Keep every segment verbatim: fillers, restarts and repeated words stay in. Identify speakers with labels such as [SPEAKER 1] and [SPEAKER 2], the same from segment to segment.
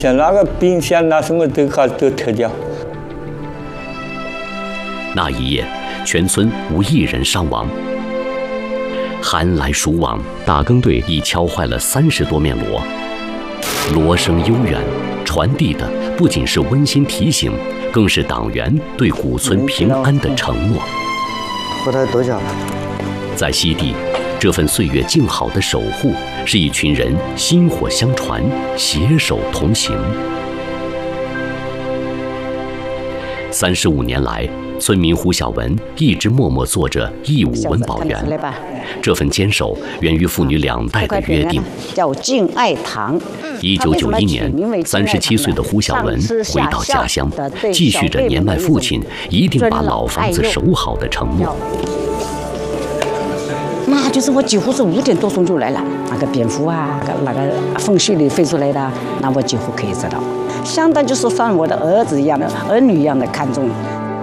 [SPEAKER 1] 像那个冰箱啊什么都搞都拆掉。
[SPEAKER 2] 那一夜，全村无一人伤亡。寒来暑往，打更队已敲坏了三十多面锣，锣声悠远，传递的不仅是温馨提醒，更是党员对古村平安的承诺。
[SPEAKER 3] 后台多久了？
[SPEAKER 2] 在西递，这份岁月静好的守护，是一群人薪火相传，携手同行。三十五年来，村民胡小文一直默默做着义务文保员。这份坚守源于父女两代的约定。
[SPEAKER 4] 叫敬爱堂。
[SPEAKER 2] 一九九一年，三十七岁的胡小文回到家乡，继续着年迈父亲一定把老房子守好的承诺。
[SPEAKER 4] 那就是我几乎是五点多钟就来了，那个蝙蝠啊，那个缝隙里飞出来的，那我几乎可以知道，相当就是像我的儿子一样的儿女一样的看重。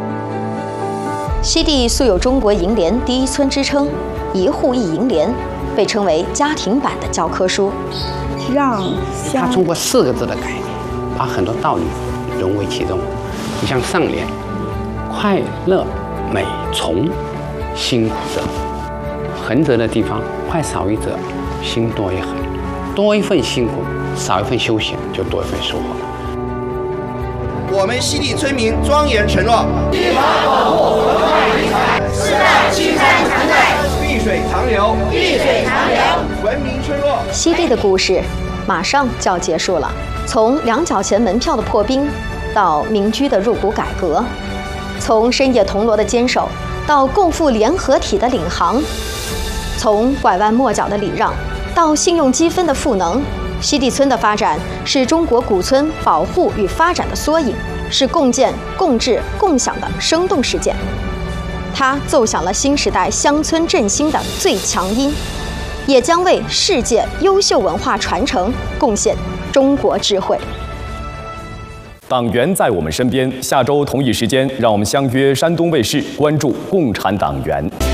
[SPEAKER 5] 西递素有中国银联第一村之称，一户一银联，被称为家庭版的教科书。
[SPEAKER 4] 让
[SPEAKER 6] 他通过四个字的概念，把很多道理融为其中。你像上联，快乐美从，辛苦者。横折的地方，快少一折，辛多一横，多一份辛苦，少一份休闲，就多一份收获。
[SPEAKER 7] 我们西递村民庄严承诺：依法保护文化遗产，世代青山常在，碧水长流，碧水长流，文明村落。
[SPEAKER 5] 西递的故事马上就要结束了，从两角钱门票的破冰，到民居的入股改革，从深夜铜锣的坚守，到共赴联合体的领航。从拐弯抹角的礼让到信用积分的赋能，西递村的发展是中国古村保护与发展的缩影，是共建、共治、共享的生动实践。它奏响了新时代乡村振兴的最强音，也将为世界优秀文化传承贡献中国智慧。
[SPEAKER 8] 党员在我们身边，下周同一时间，让我们相约山东卫视，关注共产党员。